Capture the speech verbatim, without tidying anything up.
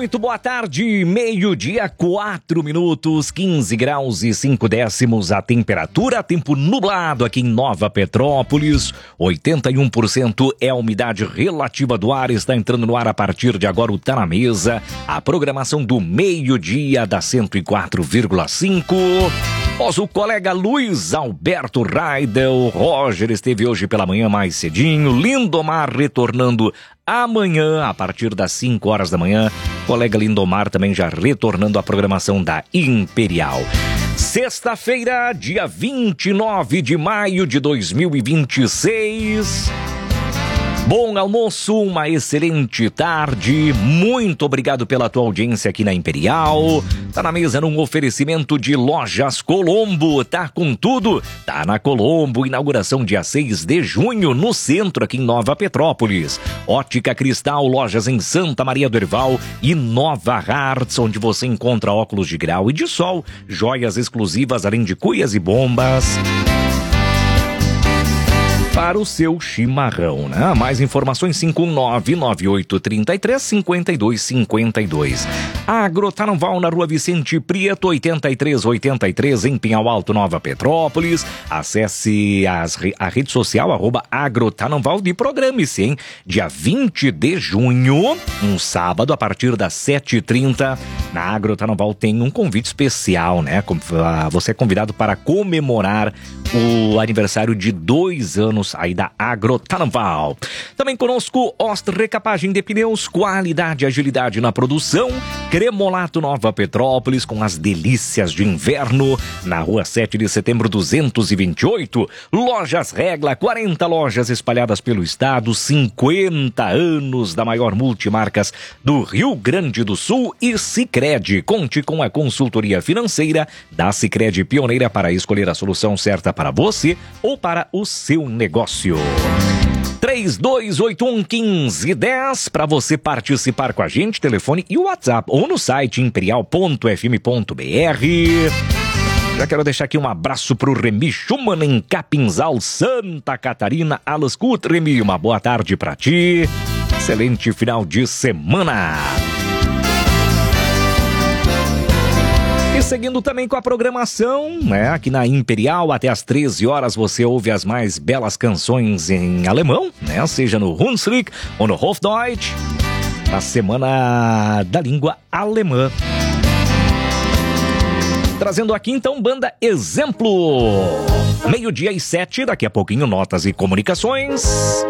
Muito boa tarde, meio-dia, quatro minutos, quinze graus e cinco décimos a temperatura, tempo nublado aqui em Nova Petrópolis, oitenta e um por cento é a umidade relativa do ar, está entrando no ar a partir de agora o Tá na Mesa, a programação do meio-dia da cento e quatro vírgula cinco. O colega Luiz Alberto Raidel, Roger esteve hoje pela manhã mais cedinho, Lindomar retornando amanhã a partir das cinco horas da manhã, colega Lindomar também já retornando à programação da Imperial. Sexta-feira, dia vinte e nove de maio de dois mil e vinte e seis. Bom almoço, uma excelente tarde, muito obrigado pela tua audiência aqui na Imperial. Tá na mesa num oferecimento de Lojas Colombo, tá com tudo? Tá na Colombo, inauguração dia seis de junho no centro aqui em Nova Petrópolis. Ótica Cristal, lojas em Santa Maria do Herval e Nova Hartz, onde você encontra óculos de grau e de sol, joias exclusivas além de cuias e bombas para o seu chimarrão, né? Mais informações cinco um nove, nove oito três três, cinco dois cinco dois. Agrotarnaval na Rua Vicente Prieto, oitenta e três oitenta e três, em Pinhal Alto, Nova Petrópolis. Acesse as, a rede social, arroba Agrotarnaval, e programe-se, hein? Dia vinte de junho, um sábado, a partir das sete e trinta, na Agrotarnaval tem um convite especial, né? Você é convidado para comemorar o aniversário de dois anos aí da Agrotarnaval. Também conosco, Ost Recapagem de Pneus, qualidade e agilidade na produção. Cremolato Nova Petrópolis, com as delícias de inverno, na Rua sete de setembro duzentos e vinte e oito. Lojas Regla, quarenta lojas espalhadas pelo estado, cinquenta anos da maior multimarcas do Rio Grande do Sul. E Sicredi, conte com a consultoria financeira da Sicredi, pioneira para escolher a solução certa para você ou para o seu negócio. três dois oito um, um cinco um zero para você participar com a gente, telefone e WhatsApp, ou no site imperial ponto f m ponto b r. Já quero deixar aqui um abraço pro Remy Schumann em Capinzal, Santa Catarina. Alascut, Remy, uma boa tarde pra ti. Excelente final de semana. E seguindo também com a programação, né, aqui na Imperial, até às treze horas você ouve as mais belas canções em alemão, né, seja no Hunsrück ou no Hofdeutsch, na semana da língua alemã. Trazendo aqui então banda Exemplo. Meio-dia e sete, daqui a pouquinho notas e comunicações.